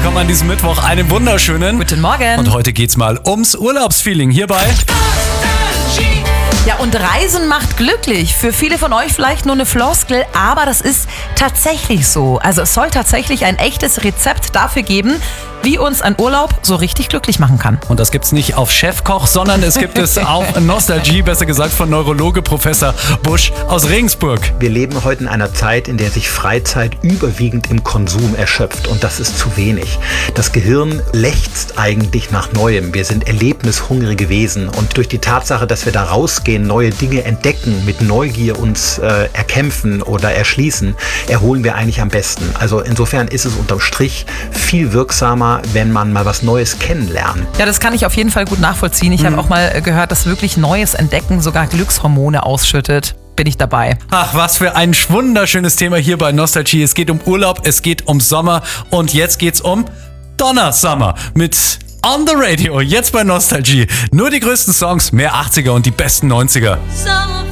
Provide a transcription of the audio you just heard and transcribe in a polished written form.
willkommen an diesem Mittwoch. Einen wunderschönen Guten Morgen. Und heute geht's mal ums Urlaubsfeeling hierbei. Ja, und Reisen macht glücklich. Für viele von euch vielleicht nur eine Floskel, aber das ist tatsächlich so. Also es soll tatsächlich ein echtes Rezept dafür geben, wie uns ein Urlaub so richtig glücklich machen kann. Und das gibt's nicht auf Chefkoch, sondern es gibt es auf Nostalgie, besser gesagt von Neurologe Professor Busch aus Regensburg. Wir leben heute in einer Zeit, in der sich Freizeit überwiegend im Konsum erschöpft und das ist zu wenig. Das Gehirn lechzt eigentlich nach Neuem. Wir sind erlebnishungrige Wesen und durch die Tatsache, dass wir da rausgehen, neue Dinge entdecken, mit Neugier uns erkämpfen oder erschließen, erholen wir eigentlich am besten. Also insofern ist es unterm Strich viel wirksamer, wenn man mal was Neues kennenlernt. Ja, das kann ich auf jeden Fall gut nachvollziehen. Ich habe auch mal gehört, dass wirklich neues Entdecken sogar Glückshormone ausschüttet. Bin ich dabei. Ach, was für ein wunderschönes Thema hier bei Nostalgie. Es geht um Urlaub, es geht um Sommer und jetzt geht's um Donnersummer mit On the Radio, jetzt bei Nostalgie. Nur die größten Songs, mehr 80er und die besten 90er.